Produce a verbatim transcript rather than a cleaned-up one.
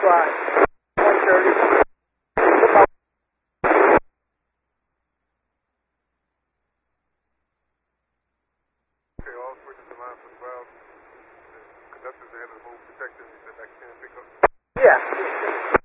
Right. one thirty. Okay, all switches to line for twelve. The conductor's ahead of the move detected. He said back ten pick up. Yeah.